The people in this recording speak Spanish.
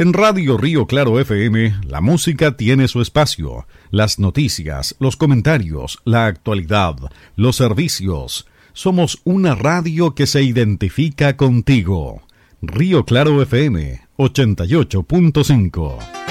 En Radio Río Claro FM, la música tiene su espacio. Las noticias, los comentarios, la actualidad, los servicios. Somos una radio que se identifica contigo. Río Claro FM 88.5.